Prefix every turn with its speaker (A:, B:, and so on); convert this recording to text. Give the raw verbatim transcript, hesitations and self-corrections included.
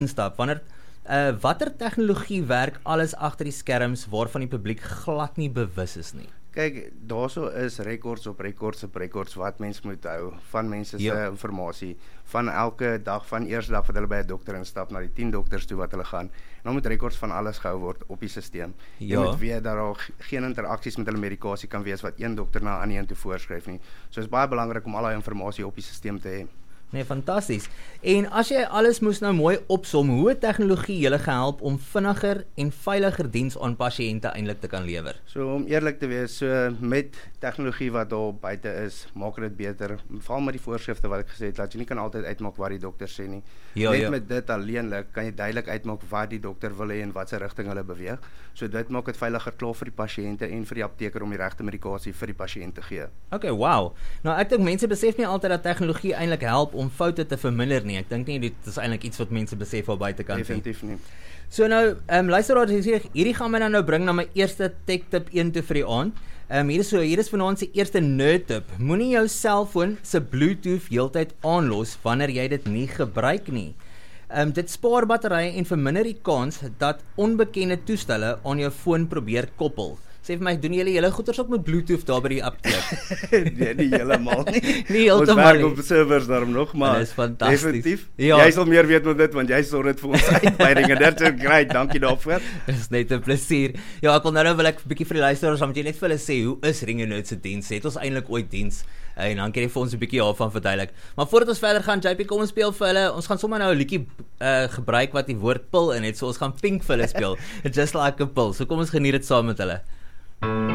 A: instap, wanneer uh, watter tegnologie werk alles agter die skerms waarvan die publiek glad nie bewus is nie?
B: Kyk, daarso is rekords op rekords op rekords wat mens moet hou, van mense se
A: Ja.
B: informasie, van elke dag, van eerste dag wat hulle by 'n dokter instap, na die tien dokters toe wat hulle gaan, en dan moet rekords van alles gehou word op die stelsel. Jy
A: Ja.
B: moet weet dat daar geen interaksies met hulle medikasie kan wees wat een dokter na 'n ander een toe voorskryf nie. So is baie belangrik om al daai inligting op die stelsel te hê.
A: Nee, fantasties. En as jy alles moes nou mooi opsom, hoe het tegnologie julle gehelp om vinniger en veiliger diens aan pasiënte eintlik te kan lewer?
B: So om eerlik te wees, so met tegnologie wat daar buite is, maak dit beter, veral met die voorskrifte wat ek gesê het, dat jy nie kan altyd uitmaak wat die dokter sê nie.
A: Ja,
B: Net
A: ja.
B: met dit alleenlik kan jy duidelik uitmaak wat die dokter wil hê en wat se rigting hulle beweeg. So dit maak dit veiliger klaar vir die pasiënte en vir die apteker om die regte medikasie vir die pasiënt te gee.
A: Okay, wow. Nou ek dink mense besef nie altyd dat tegnologie eintlik help om foute te verminder nie. Ek dink nie dit is eintlik iets wat mense besef al buitekant nie.
B: Definitief nie.
A: So nou, ehm um, luisteraars, hier, hierdie gaan my dan nou bring na my eerste tech tip een toe vir die aand. Ehm um, hier is so, hier is vanaand se eerste nerd tip. Moenie jou selfoon se Bluetooth heeltyd aanlos wanneer jy dit nie gebruik nie. Ehm um, dit spaar batterye en verminder die kans dat onbekende toestelle aan jou foon probeer koppel. Sê vir my, doen julle julle goeders ook met Bluetooth daar by die apteek?
B: Nee, nie heeltemal nie.
A: Nie heeltemal
B: Ons werk
A: nie.
B: op servers daarom nog, maar
A: Dit is fantasties.
B: definitief.
A: Ja.
B: Jy sal meer weet met dit, want jy sorg dit vir ons uit by dinge. Dit is great, dankie daarvoor.
A: Dit is net 'n plesier. Ja, ek wil nou nou wil ek 'n bietjie vir die luisteraars, dan moet jy net vir hulle sê, hoe is Ringe Nerds se diens? Het ons eintlik ooit diens? En dan kan jy vir ons 'n bietjie daarvan verduidelik. Maar voordat ons verder gaan, J P, kom ons speel vir hulle. Ons gaan sommer nou 'n liedjie uh, gebruik wat die woord pil in het. So ons gaan Pink vir hulle speel. Just like a pill. So kom ons geniet dit saam met hulle.